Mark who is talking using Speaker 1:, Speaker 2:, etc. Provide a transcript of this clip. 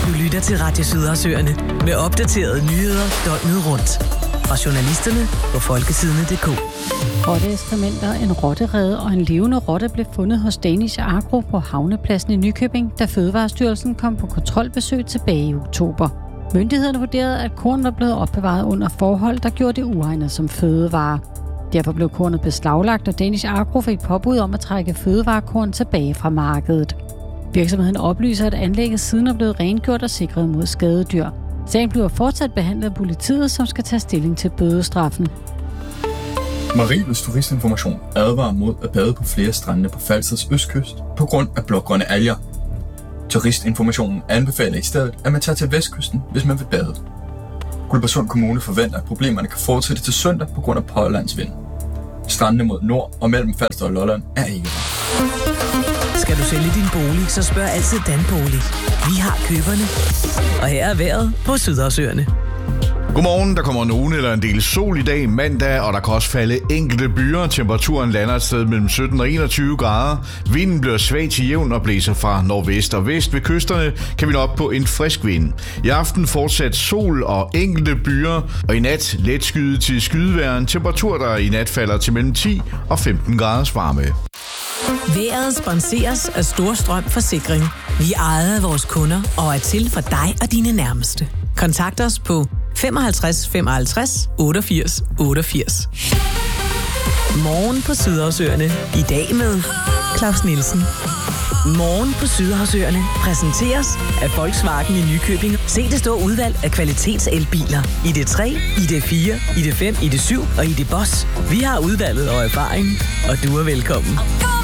Speaker 1: Du lytter til Radio Sydersøerne med opdaterede nyheder døgnet rundt. Fra journalisterne på folketidene.dk.
Speaker 2: Rotteeskrementer, en rotterede og en levende rotte blev fundet hos Danish Agro på havnepladsen i Nykøbing, da Fødevarestyrelsen kom på kontrolbesøg tilbage i oktober. Myndighederne vurderede, at korn var blevet opbevaret under forhold, der gjorde det uegnet som fødevare. Derfor blev kornet beslaglagt, og Danish Agro fik påbud om at trække fødevarekorn tilbage fra markedet. Virksomheden oplyser, at anlægget siden er blevet rengjort og sikret mod skadedyr. Sagen bliver fortsat behandlet af politiet, som skal tage stilling til bødestraffen.
Speaker 3: Mariels Turistinformation advarer mod at bade på flere strande på Falsters østkyst på grund af blågrønne alger. Turistinformationen anbefaler i stedet, at man tager til vestkysten, hvis man vil bade. Guldborgsund Kommune forventer, at problemerne kan fortsætte til søndag på grund af pålandsvind. Strandene mod nord og mellem Falster og Lolland er ikke ret.
Speaker 1: Skal du sælge din bolig, så spørg altid Danbolig. Vi har køberne. Og her er vejret på Sydersøerne.
Speaker 4: Godmorgen, der kommer nogen eller en del sol i dag mandag, og der kan også falde enkelte byer. Temperaturen lander et sted mellem 17 og 21 grader. Vinden bliver svag til jævn og blæser fra nordvest og vest. Ved kysterne kan vi nå op på en frisk vind. I aften fortsat sol og enkelte byer, og i nat let skyet til skydevejr. En temperatur, der i nat falder til mellem 10 og 15 graders varme.
Speaker 1: Vejret sponseres af Storstrøm Forsikring. Vi ejer vores kunder og er til for dig og dine nærmeste. Kontakt os på 55 55 88 88. Morgen på Sydersøerne. I dag med Claus Nielsen. Morgen på Sydersøerne præsenteres af Volkswagen i Nykøbing. Se det store udvalg af kvalitetselbiler. ID3, ID4, ID5, ID7 og ID Boss. Vi har udvalget og erfaring, og du er velkommen.